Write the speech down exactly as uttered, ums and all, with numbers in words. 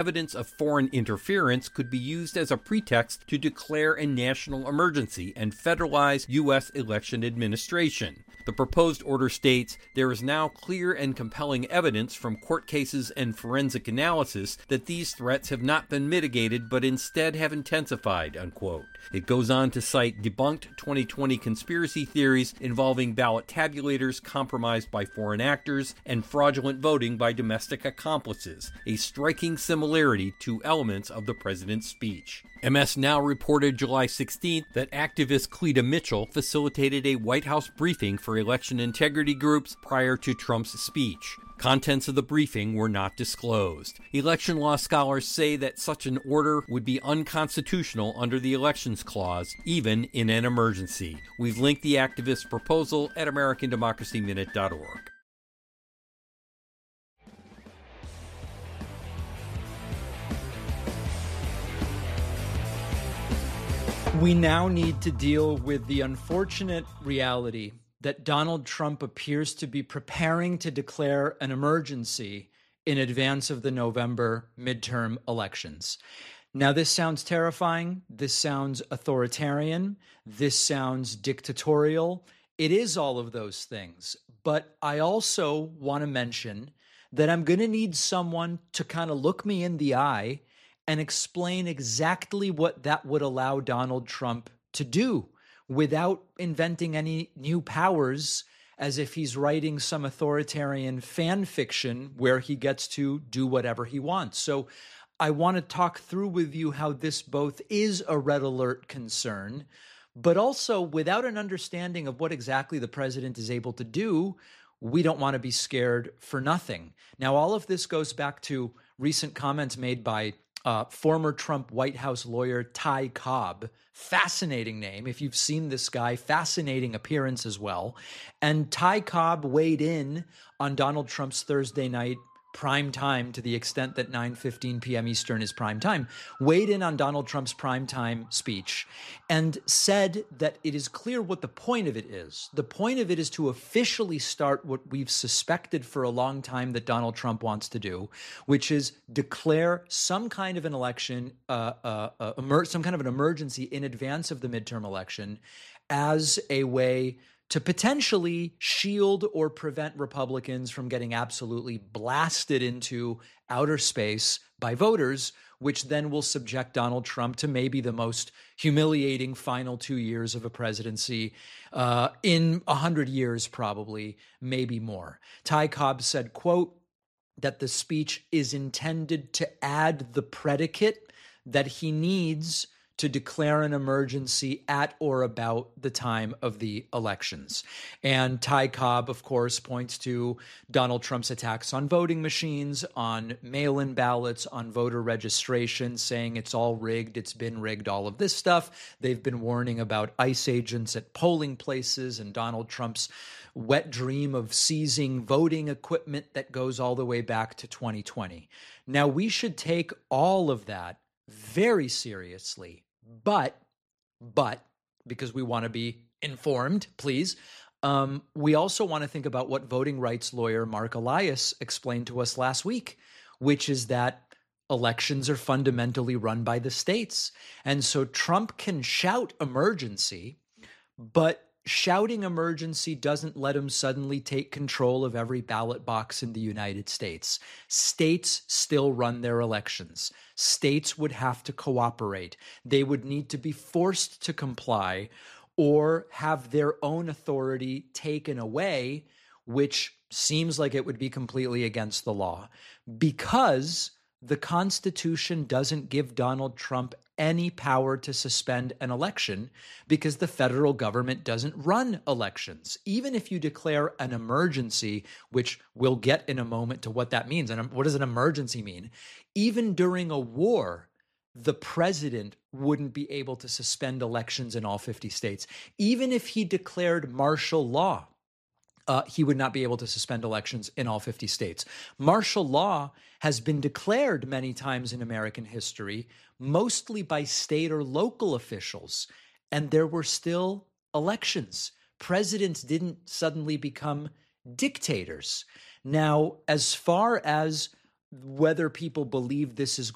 evidence of foreign interference could be used as a pretext to declare a national emergency and federalize U S election administration. The proposed order states, there is now clear and compelling evidence from court cases and forensic analysis that these threats have not been mitigated but instead have intensified, unquote. It goes on to cite debunked twenty twenty conspiracy theories involving ballot tabulators compromised by foreign actors and fraudulent voting by domestic accomplices, a striking similarity to elements of the president's speech. M S Now reported July sixteenth that activist Cleta Mitchell facilitated a White House briefing for election integrity groups prior to Trump's speech. Contents of the briefing were not disclosed. Election law scholars say that such an order would be unconstitutional under the Elections Clause, even in an emergency. We've linked the activist proposal at American Democracy Minute dot org. We now need to deal with the unfortunate reality that Donald Trump appears to be preparing to declare an emergency in advance of the November midterm elections. Now, this sounds terrifying. This sounds authoritarian. This sounds dictatorial. It is all of those things. But I also want to mention that I'm going to need someone to kind of look me in the eye and explain exactly what that would allow Donald Trump to do without inventing any new powers, as if he's writing some authoritarian fan fiction where he gets to do whatever he wants. So I want to talk through with you how this both is a red alert concern, but also without an understanding of what exactly the president is able to do, we don't want to be scared for nothing. Now, all of this goes back to recent comments made by Uh, former Trump White House lawyer Ty Cobb. Fascinating name. If you've seen this guy, fascinating appearance as well. And Ty Cobb weighed in on Donald Trump's Thursday night prime time, to the extent that nine fifteen p.m. Eastern is prime time, weighed in on Donald Trump's prime time speech and said that it is clear what the point of it is. The point of it is to officially start what we've suspected for a long time that Donald Trump wants to do, which is declare some kind of an election, uh, uh, uh, emer- some kind of an emergency in advance of the midterm election as a way to potentially shield or prevent Republicans from getting absolutely blasted into outer space by voters, which then will subject Donald Trump to maybe the most humiliating final two years of a presidency uh, in a hundred years, probably, maybe more. Ty Cobb said, quote, that the speech is intended to add the predicate that he needs to declare an emergency at or about the time of the elections. And Ty Cobb, of course, points to Donald Trump's attacks on voting machines, on mail-in ballots, on voter registration, saying it's all rigged, it's been rigged, all of this stuff. They've been warning about ICE agents at polling places and Donald Trump's wet dream of seizing voting equipment that goes all the way back to twenty twenty. Now, we should take all of that very seriously. But, but, because we want to be informed, please, um, we also want to think about what voting rights lawyer Mark Elias explained to us last week, which is that elections are fundamentally run by the states. And so Trump can shout emergency, but shouting emergency doesn't let him suddenly take control of every ballot box in the United States. States still run their elections. States would have to cooperate. They would need to be forced to comply or have their own authority taken away, which seems like it would be completely against the law, because the Constitution doesn't give Donald Trump any power to suspend an election, because the federal government doesn't run elections. Even if you declare an emergency, which we'll get in a moment to what that means, and what does an emergency mean? Even during a war, the president wouldn't be able to suspend elections in all fifty states. Even if he declared martial law, Uh, he would not be able to suspend elections in all fifty states. Martial law has been declared many times in American history, mostly by state or local officials, and there were still elections. Presidents didn't suddenly become dictators. Now, as far as whether people believe this is